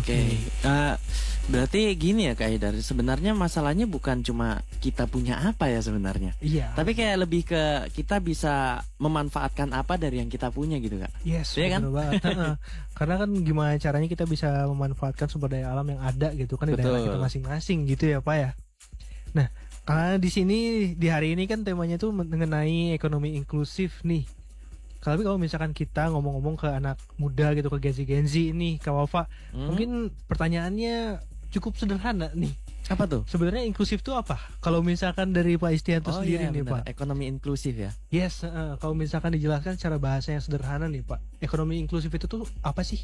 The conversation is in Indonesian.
Oke. Berarti gini ya Kak Haidar, sebenarnya masalahnya bukan cuma kita punya apa ya sebenarnya. Iya. Tapi kayak lebih ke kita bisa memanfaatkan apa dari yang kita punya gitu Kak. Yes, Iya kan? betul banget. Heeh. Karena kan gimana caranya kita bisa memanfaatkan sumber daya alam yang ada gitu kan di daerah Betul. kita masing-masing gitu ya Pak ya. Nah, karena di sini di hari ini kan temanya tuh mengenai ekonomi inklusif nih. Tapi kalau misalkan kita ngomong-ngomong ke anak muda gitu, ke Gen Z ini, Kak Wafa, mungkin pertanyaannya cukup sederhana nih. Apa tuh? Sebenarnya inklusif itu apa? Kalau misalkan dari Pak Istianto sendiri nih benar. Pak. Ekonomi inklusif ya. Yes, kalau misalkan dijelaskan secara bahasa yang sederhana nih Pak, ekonomi inklusif itu tuh apa sih?